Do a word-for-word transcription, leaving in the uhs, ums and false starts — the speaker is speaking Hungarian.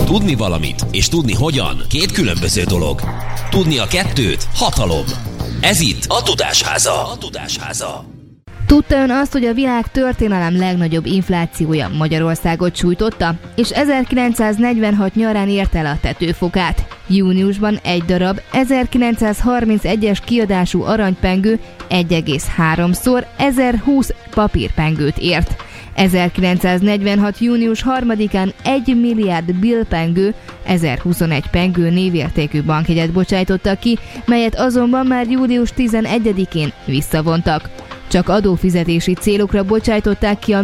Tudni valamit és tudni hogyan két különböző dolog. Tudni a kettőt hatalom. Ez itt a Tudásháza. A Tudásháza. Tudta ön azt, hogy a világ történelem legnagyobb inflációja Magyarországot sújtotta, és ezerkilencszáznegyvenhat nyarán érte el a tetőfokát? Júniusban egy darab ezerkilencszázharmincegyes kiadású aranypengő egy egész háromszor ezerhúsz papírpengőt ért. ezerkilencszáznegyvenhat. június harmadikán egy milliárd billpengő, ezerhuszonegy pengő névértékű bankjegyet bocsájtottak ki, melyet azonban már július tizenegyedikén visszavontak. Csak adófizetési célokra bocsájtották ki a